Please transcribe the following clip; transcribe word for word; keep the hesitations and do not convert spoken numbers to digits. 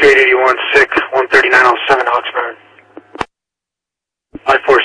eight eighty-one, six, one thirty-nine oh seven, Oxnard. I four